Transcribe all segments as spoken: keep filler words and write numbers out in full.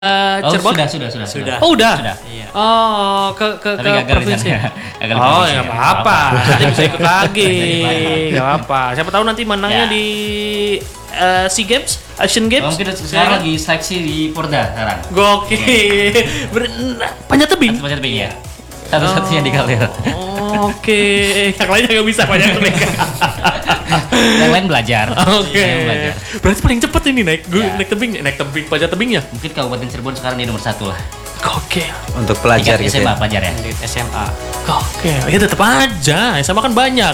Uh, oh, Cirebon? Sudah, sudah, sudah, sudah. Oh, udah. Sudah. Iya. Oh, ke ke Tapi ke gagal provinsi. gagal Oh, ya apa-apa. Nanti bisa ikut lagi. Enggak apa-apa. Siapa tahu nanti menangnya Ya. di uh, SEA Games, Asian Games. Oh, mungkin sekarang lagi seleksi di Porda sekarang. Gokil. Ber- panjat tebing. Panjat tebing ya. Satu-satunya di Kaldera. Oh, oke. Yang lainnya nggak bisa panjat tebing. Yang lain belajar. Oke. Yang lain belajar. Berarti paling cepat ini naik gue Ya. naik tebing, naik tebing, panjat tebingnya. Mungkin Kabupaten Cirebon sekarang di nomor satu lah. Gokil. Untuk pelajar Tingkat gitu S M A ya. pelajar ya. Di S M A. Gokil. Ya tetap aja. S M A kan banyak.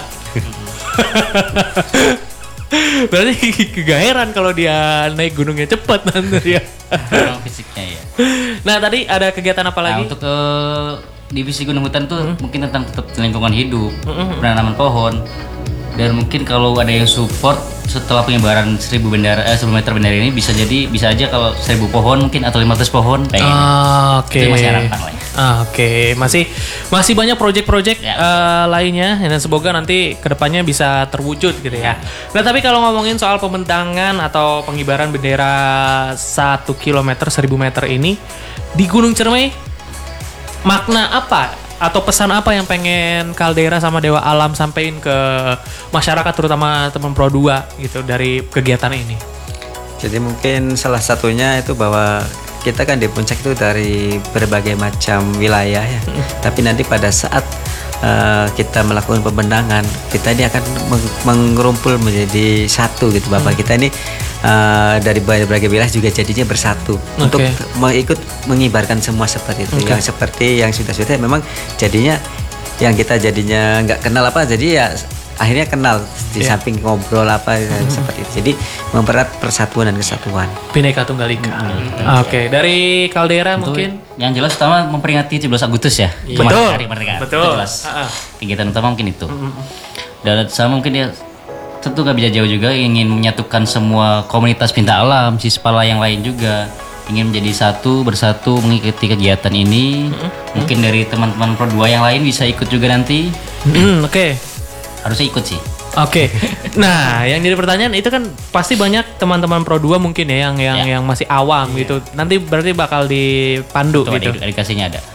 Berarti kegaheran kalau dia naik gunungnya cepat nanti ya. Memang fisiknya ya. Nah tadi ada kegiatan apa Nah, lagi? untuk eh, divisi gunung hutan tuh Hmm. mungkin tentang tetap lingkungan hidup, Hmm. penanaman pohon, dan mungkin kalau ada yang support setelah pengibaran seribu bendera, eh, seribu meter bendera ini bisa jadi bisa aja kalau seribu pohon mungkin atau lima ratus pohon pengen. Ah, Oke. Itu masih harapan lah ya. Ah, Oke, masih masih banyak proyek-proyek Ya. eh, lainnya dan semoga nanti kedepannya bisa terwujud gitu ya. Nah tapi kalau ngomongin soal pembentangan atau pengibaran bendera satu kilometer seribu meter ini di Gunung Ciremai, makna apa atau pesan apa yang pengen Caldera sama Dewa Alam sampein ke masyarakat terutama teman Pro dua gitu dari kegiatan ini? Jadi mungkin salah satunya itu bahwa kita kan di puncak itu dari berbagai macam wilayah ya. Tapi nanti pada saat uh, kita melakukan pembentangan, kita ini akan meng- mengerumpul menjadi satu gitu. Bapak kita ini uh, dari berbagai wilayah juga jadinya bersatu untuk Oke. mengikut mengibarkan semua seperti itu. Oke. Yang seperti yang sudah-sudah memang jadinya yang kita jadinya nggak kenal apa, jadi ya akhirnya kenal di Iya. samping ngobrol apa seperti itu. Jadi mempererat persatuan dan kesatuan. Bhinneka Tunggal Ika. Oke, dari Caldera Untuk mungkin. yang jelas utama memperingati tujuh belas Agustus ya. Betul. Kemarin hari kemerdekaan. Betul. Itu jelas. Ah, ah. Kegiatan utama mungkin itu. Dan sama mungkin dia tentu gak bisa jauh juga ingin menyatukan semua komunitas pinta alam, Sispala yang lain juga ingin menjadi satu bersatu mengikuti kegiatan ini. Mungkin dari teman-teman Pro dua yang lain bisa ikut juga nanti. Hmm, Oke. Harusnya ikut sih. Oke. Nah, yang jadi pertanyaan itu kan pasti banyak teman-teman Pro dua mungkin ya yang yang Ya. yang masih awam gitu. Nanti berarti bakal dipandu Tuh gitu. ada edukasinya ada.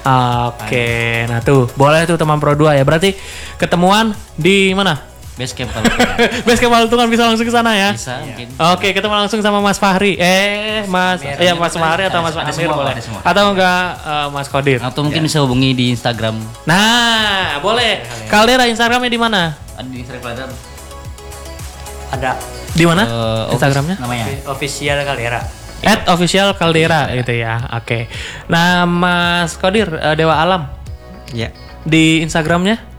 Oke. Nah, tuh boleh tuh teman Pro dua ya. Berarti ketemuan di mana? Base camp kalau Base Camp Maluntungan bisa langsung ke sana ya. bisa mungkin. Oke, ketemu langsung sama Mas Fahri. Eh, Mas, iya Mas Fahri atau Mas Ada Amir semua, boleh. ada semua. Atau enggak eh, Mas Kodir. Atau mungkin bisa hubungi di Instagram. Nah, boleh. Caldera Instagramnya di mana? Ada di Instagram. Ada Di mana? Eh, Instagramnya? Namanya. official Caldera. At official Caldera gitu ya. Oke. Nah, Mas Kodir eh, Dewa Alam Ya. di Instagramnya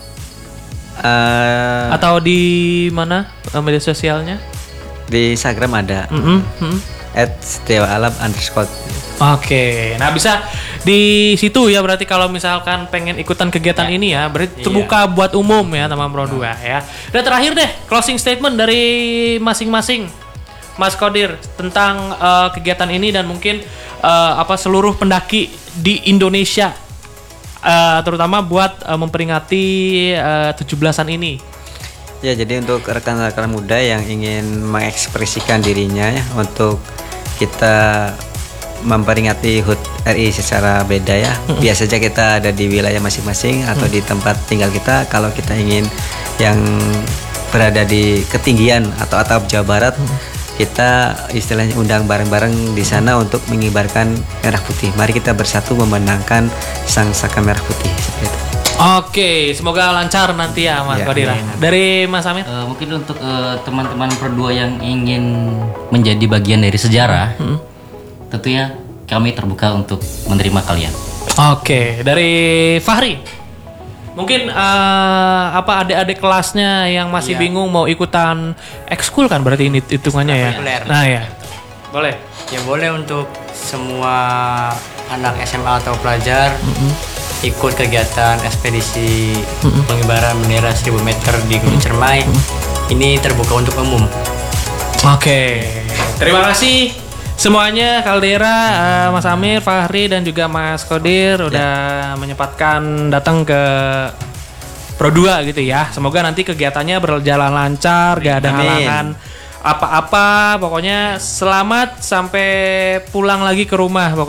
Eh, atau di mana eh, media sosialnya? di Instagram ada Mm-mm, mm. at dewa alam underscore. Oke. Nah, bisa di situ ya berarti kalau misalkan pengen ikutan kegiatan ini ya, berarti terbuka buat umum ya teman Pro dua ya. Dan terakhir deh, closing statement dari masing-masing Mas Kodir tentang eh, kegiatan ini dan mungkin eh, apa seluruh pendaki di Indonesia eh, terutama buat eh, memperingati eh, tujuh belasan ini. Ya, jadi untuk rekan-rekan muda yang ingin mengekspresikan dirinya ya untuk kita memperingati H U T R I secara beda ya. Biasa saja kita ada di wilayah masing-masing atau di tempat tinggal kita. Kalau kita ingin yang berada di ketinggian atau atap Jawa Barat, kita istilahnya undang bareng-bareng di sana untuk mengibarkan merah putih. Mari kita bersatu memandangkan sang saka merah putih seperti itu. Oke, semoga lancar nanti ya Mas Ya, Kodir. amin. Dari Mas Amir? Eh, mungkin untuk eh, teman-teman Pro dua yang ingin menjadi bagian dari sejarah, tentunya kami terbuka untuk menerima kalian. Oke, dari Fahri. Mungkin eh, apa adik-adik kelasnya yang masih Iya. bingung mau ikutan ekskul kan berarti ini hitungannya ya. Ekstrakurikuler. Nah ya. Boleh. Ya boleh untuk semua anak S M A atau pelajar ikut kegiatan ekspedisi pengibaran bendera seribu meter di Gunung Ciremai. Ini terbuka untuk umum. Oke. Terima kasih semuanya Caldera, eh, Mas Amir, Fahri dan juga Mas Kodir udah menyempatkan datang ke Pro dua gitu ya. Semoga nanti kegiatannya berjalan lancar, gak ada Amin. halangan apa-apa, pokoknya selamat sampai pulang lagi ke rumah.